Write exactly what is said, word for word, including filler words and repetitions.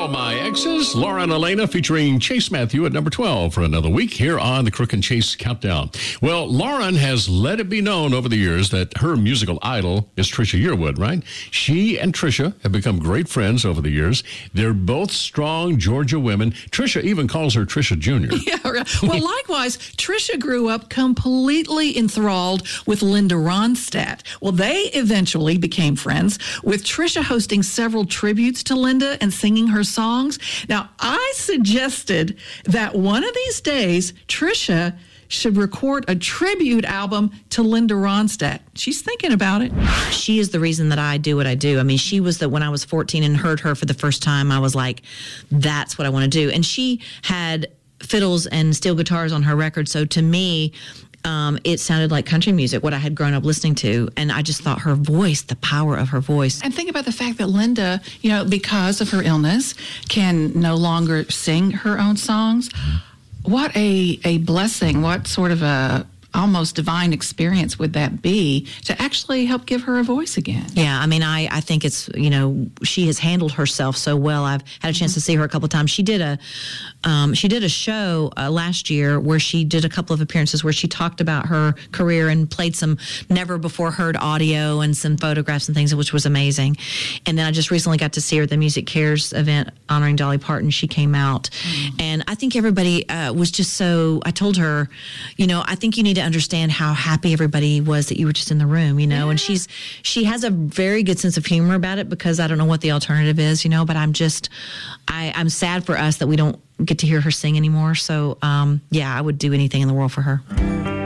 All My Exes, Laura and Elena featuring Chase Matthew at number twelve for another week here on the Crook and Chase Countdown. Well, Lauren has let it be known over the years that her musical idol is Trisha Yearwood, right? She and Trisha have become great friends over the years. They're both strong Georgia women. Trisha even calls her Trisha Junior Yeah, right. Well, likewise, Trisha grew up completely enthralled with Linda Ronstadt. Well, they eventually became friends, with Trisha hosting several tributes to Linda and singing her songs. Now, I suggested that one of these days, Trisha should record a tribute album to Linda Ronstadt. She's thinking about it. She is the reason that I do what I do. I mean, she was the, when I was fourteen and heard her for the first time, I was like, that's what I want to do. And she had fiddles and steel guitars on her record. So to me, Um, it sounded like country music, what I had grown up listening to. And I just thought her voice, the power of her voice. And think about the fact that Linda, you know, because of her illness, can no longer sing her own songs. What a, a blessing, what sort of a almost divine experience would that be to actually help give her a voice again? Yeah, I mean, I, I think it's, you know, she has handled herself so well. I've had a chance to see her a couple of times. She did a um, she did a show uh, last year where she did a couple of appearances where she talked about her career and played some never before heard audio and some photographs and things, which was amazing. And then I just recently got to see her at the Music Cares event honoring Dolly Parton. She came out. Mm. And I think everybody uh, was just so, I told her, you know, I think you need to understand how happy everybody was that you were just in the room, you know. Yeah. And she's she has a very good sense of humor about it, because I don't know what the alternative is, you know, but I'm just I, I'm sad for us that we don't get to hear her sing anymore. So um yeah, I would do anything in the world for her.